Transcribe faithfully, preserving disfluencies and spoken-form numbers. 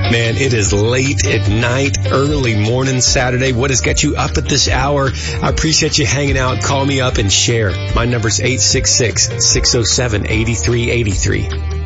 Man, it is late at night, early morning Saturday. What has got you up at this hour? I appreciate you hanging out. Call me up and share. My number's eight six six, six oh seven, eight three eight three.